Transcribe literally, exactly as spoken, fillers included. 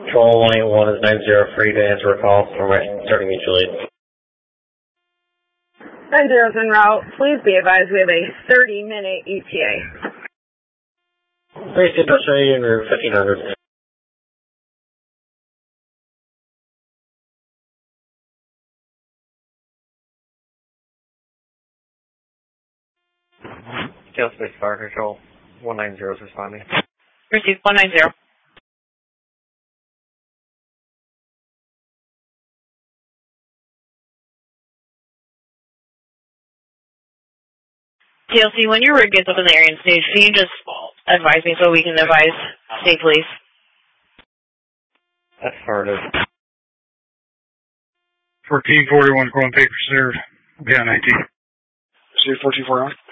Control one eight one is nine zero, free to answer a call from starting mutual aid. nine zero's en route. Please be advised we have a thirty minute E T A. Please get touch in route fifteen hundred. Tail Space Fire Control, one nine zero is responding. Receive one nine zero. T L C, when your rig gets up in the area and stage, can you just advise me so we can advise state police? Affirmative. fourteen forty-one, going paper served. Be on nineteen. See fourteen forty-one?